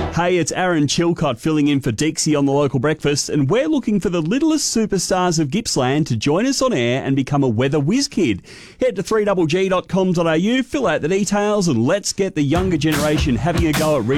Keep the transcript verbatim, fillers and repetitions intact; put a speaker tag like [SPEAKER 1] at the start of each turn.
[SPEAKER 1] Hey, it's Aaron Chilcott filling in for Dixie on the Local Breakfast, and we're looking for the littlest superstars of Gippsland to join us on air and become a weather whiz kid. Head to three G G dot com dot a u, fill out the details, and let's get the younger generation having a go at reading